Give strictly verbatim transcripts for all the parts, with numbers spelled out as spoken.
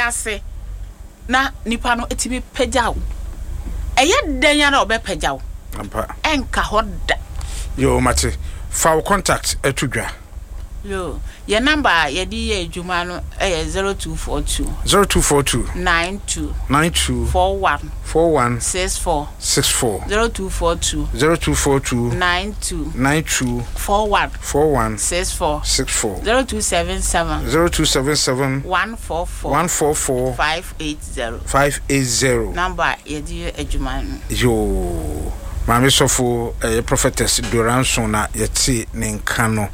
ase na nipa no etimi pagyaw eye danya na obepagyaw ampa enka hoda yo mate fa contact etudwa yo your number ye di ye adwuma no eh zero two four two zero two four two nine two nine two four one four one six four six four zero two four two zero two four two nine two nine two four one four one six four six four zero two seven seven zero two seven seven one four four one four four five eight zero five eight zero number ye di adwuma no yo mami sofo eh, prophetess Doranson na yeti ne nka no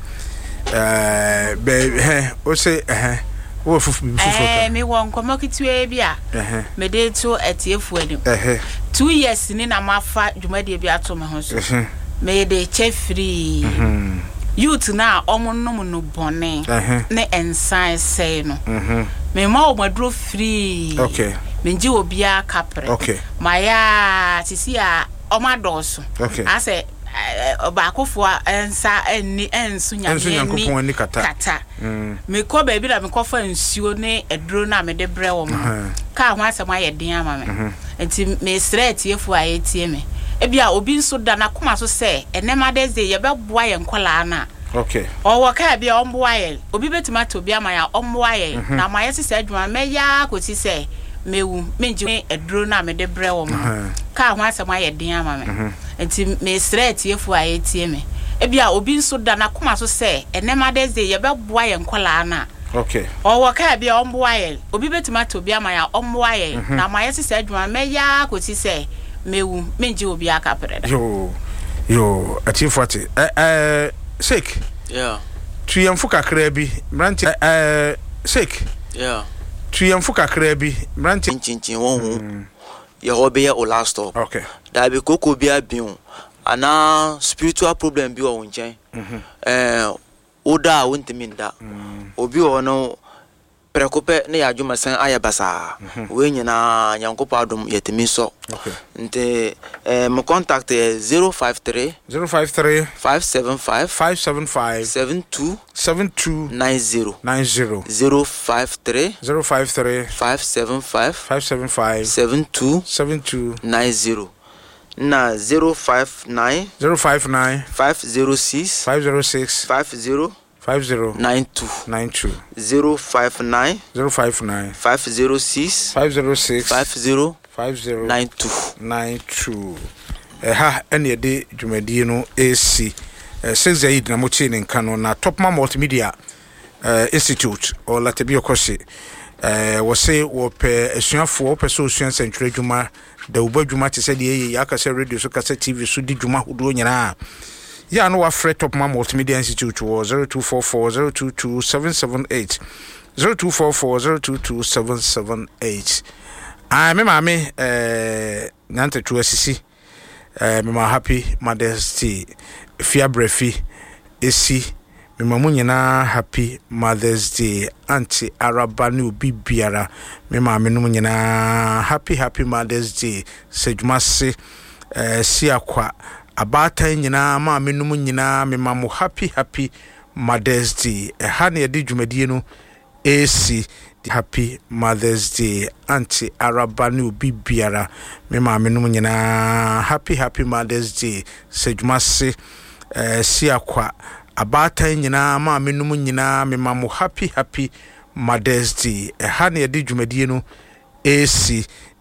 eh be he o say eh wo fufu bi fufu eh me won komo kitwe bia eh me dey to etiefu anim eh two years ni na mafa dwumade bi ato me ho so me dey che free youth na omonnom no bone ne ensan say no me ma o madro free okay me nji obia kapre okay maya tisi a omadoso okay ase obakofo ensa enni ensu nyame ni kata me ko ba bi na me ko fa nsuo ne eduro na me de bre wo mo ka ho asem ayeden ama me enti me straight yefu ayetie me e bia obi nso da na koma so se enema deze ye beboa ye nkola na okay owo ka bia omboa ye obi betima to bia ma ya omboa ye na ma ye sese adwuma me ya ko ti se mewu menji eduro na me de bre wo mo ka ho asem ayeden ama me enti me straight yefu ayetie me e bia obi nso da na koma so se enema deze ye beboa ye nkola na okay owo ka bia omboa ye obi betima to bia ma ya omboa ye na ma ye sese adwuma me ya ko ti se mewu menji obi aka pereda yo yo ati forty eh eh sick yeah tuyemfu kakra bi branch eh sick yeah tuyemfu kakra bi branch chinchin won hu ye hobe ye o last stop okay da be koko bia biun ana spiritual problem bi o nchen eh oda wontiminda obi o no prekope ne yadwuma san ayabasa we nyina nyankopa adom yetimi so nte eh mo contact zero five three zero five three five seven five five seven five seven two seven two nine zero nine zero zero five three zero five three five seven five five seven five seven two seven two nine zero na zero five nine zero five nine five zero six five zero six five zero five zero nine two nine two zero five nine zero five nine five zero six five zero six five zero five zero nine two nine two eh ha ene de dwumadie no ac six eight na mo chi ne nka no na Topman Multimedia uh, Institute or Latebio Kosi eh wo se wo pe asuafo wo pe so asuan century dwuma da uba dwuma te se de ya ka se radio so ka se tv so di dwuma hodo nyina ya no wa fret Topman Multimedia Institute wo zero two four four zero two two seven seven eight zero two four four zero two two seven seven eight. I me mama eh nante tu asisi eh me ma happy Mother's Day fia brefi esi me mamu nyina happy Mother's Day anti araba ne obi biara me mama no nyina happy happy Mother's Day sejuma se eh si akwa abata nyina ma me no nyina me mamu happy happy Mother's Day e ha ne de dwumadie no esi happy Mother's Day anti araba ne obi biara me maame no nyina happy happy Mother's Day sejuma se eh si akwa abata nyina maame no nyina me mamu happy happy Mother's Day e ha ne de dwumadie no esi